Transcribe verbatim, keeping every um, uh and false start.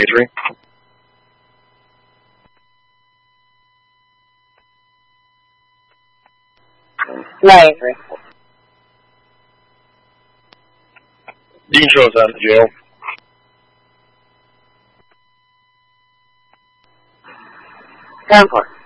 twenty-three. ninety-three. Dean shows up, Joe. ten four.